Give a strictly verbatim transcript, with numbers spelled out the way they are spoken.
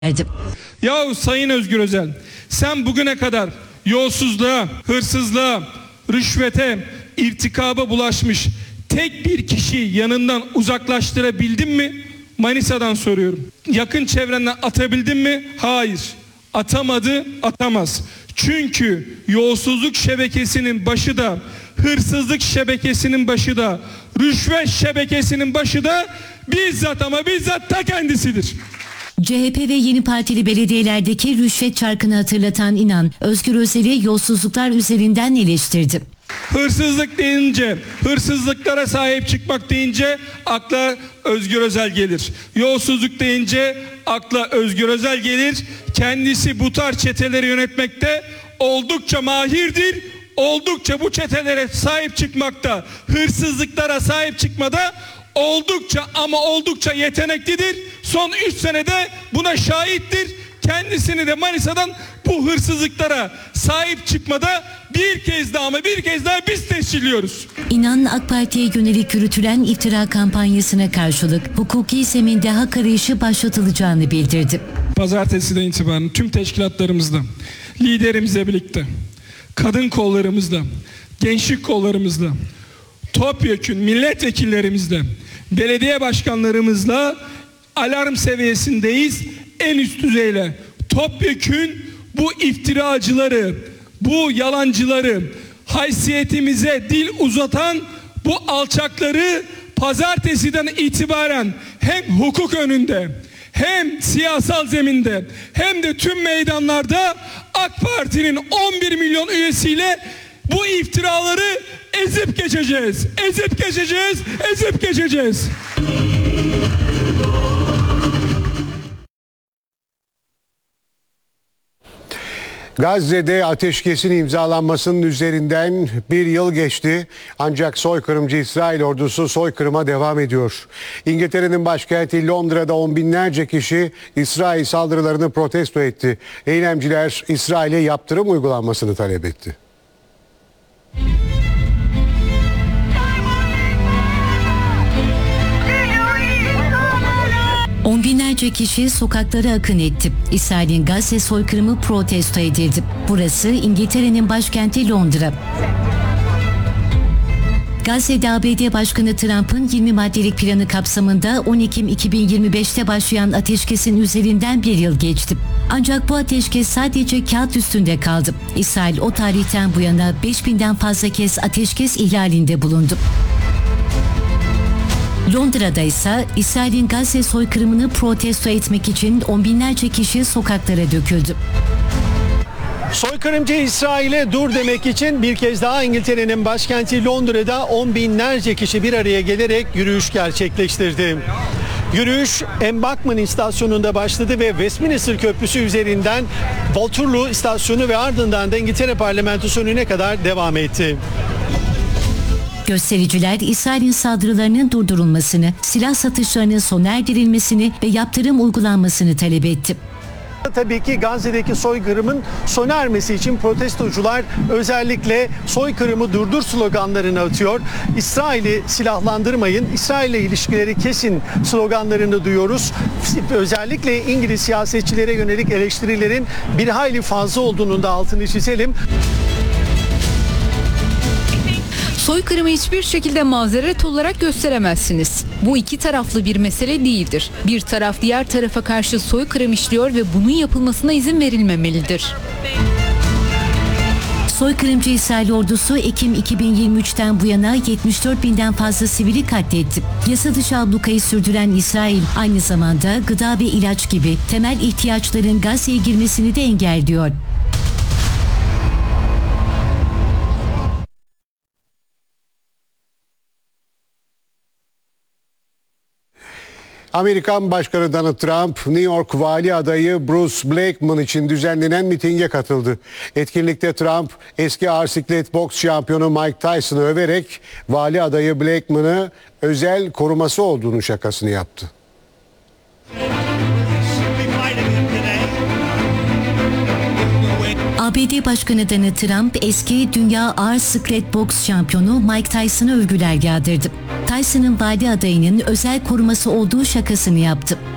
verdi. Yahu Sayın Özgür Özel, sen bugüne kadar yolsuzluğa, hırsızlığa, rüşvete, irtikaba bulaşmış tek bir kişiyi yanından uzaklaştırabildin mi? Manisa'dan soruyorum. Yakın çevrenden atabildin mi? Hayır. Atamadı, atamaz. Çünkü yolsuzluk şebekesinin başı da, hırsızlık şebekesinin başı da, rüşvet şebekesinin başı da bizzat ama bizzat ta kendisidir. C H P ve Yeni Partili belediyelerdeki rüşvet çarkını hatırlatan İnan, Özgür Özel'i yolsuzluklar üzerinden eleştirdi. Hırsızlık deyince, hırsızlıklara sahip çıkmak deyince akla Özgür Özel gelir. Yolsuzluk deyince akla Özgür Özel gelir. Kendisi bu tarz çeteleri yönetmekte oldukça mahirdir. Oldukça bu çetelere sahip çıkmakta, hırsızlıklara sahip çıkmada oldukça ama oldukça yeteneklidir. Son üç senede buna şahittir. Kendisini de Manisa'dan bu hırsızlıklara sahip çıkmada bir kez daha ama bir kez daha biz tescilliyoruz. İnan, AK Parti'ye yönelik yürütülen iftira kampanyasına karşılık hukuki zeminde hak arayışı başlatılacağını bildirdi. Pazartesiden itibaren tüm teşkilatlarımızda, liderimizle birlikte, kadın kollarımızda, gençlik kollarımızda, topyekün milletvekillerimizle, belediye başkanlarımızla alarm seviyesindeyiz. En üst düzeyle topyekün bu iftiracıları, bu yalancıları, haysiyetimize dil uzatan bu alçakları pazartesiden itibaren hem hukuk önünde, hem siyasal zeminde, hem de tüm meydanlarda AK Parti'nin on bir milyon üyesiyle bu iftiraları ezip geçeceğiz. Ezip geçeceğiz, ezip geçeceğiz. Gazze'de ateşkesin imzalanmasının üzerinden bir yıl geçti. Ancak soykırımcı İsrail ordusu soykırıma devam ediyor. İngiltere'nin başkenti Londra'da on binlerce kişi İsrail saldırılarını protesto etti. Eylemciler İsrail'e yaptırım uygulanmasını talep etti. On binlerce kişi sokaklara akın etti. İsrail'in Gazze soykırımı protesto edildi. Burası İngiltere'nin başkenti Londra. Gazze'de A B D Başkanı Trump'ın yirmi maddelik planı kapsamında on Ekim iki bin yirmi beşte başlayan ateşkesin üzerinden bir yıl geçti. Ancak bu ateşkes sadece kağıt üstünde kaldı. İsrail o tarihten bu yana beş binden fazla kez ateşkes ihlalinde bulundu. Londra'da ise İsrail'in Gazze soykırımını protesto etmek için on binlerce kişi sokaklara döküldü. Soykırımcı İsrail'e dur demek için bir kez daha İngiltere'nin başkenti Londra'da on binlerce kişi bir araya gelerek yürüyüş gerçekleştirdi. Yürüyüş Embankment istasyonunda başladı ve Westminster Köprüsü üzerinden Waterloo istasyonu ve ardından da İngiltere Parlamentosu önüne kadar devam etti. Göstericiler İsrail'in saldırılarının durdurulmasını, silah satışlarının sona erdirilmesini ve yaptırım uygulanmasını talep etti. Tabii ki Gazze'deki soykırımın sona ermesi için protestocular özellikle soykırımı durdur sloganlarını atıyor. İsrail'i silahlandırmayın, İsrail'le ilişkileri kesin sloganlarını duyuyoruz. Özellikle İngiliz siyasetçilere yönelik eleştirilerin bir hayli fazla olduğunun da altını çizelim. Soykırımı hiçbir şekilde mazeret olarak gösteremezsiniz. Bu iki taraflı bir mesele değildir. Bir taraf diğer tarafa karşı soykırım işliyor ve bunun yapılmasına izin verilmemelidir. Soykırımcı İsrail ordusu Ekim iki bin yirmi üçten bu yana yetmiş dört binden fazla sivili katletti. Yasa dışı ablukayı sürdüren İsrail aynı zamanda gıda ve ilaç gibi temel ihtiyaçların Gazze'ye girmesini de engelliyor. Amerikan Başkanı Donald Trump, New York vali adayı Bruce Blakeman için düzenlenen mitinge katıldı. Etkinlikte Trump, eski ağır siklet boks şampiyonu Mike Tyson'ı överek vali adayı Blakeman'ı özel koruması olduğunu şakasını yaptı. A B D Başkanı Donald Trump eski dünya ağır siklet boks şampiyonu Mike Tyson'a övgüler yağdırdı. Tyson'ın vali adayının özel koruması olduğu şakasını yaptı.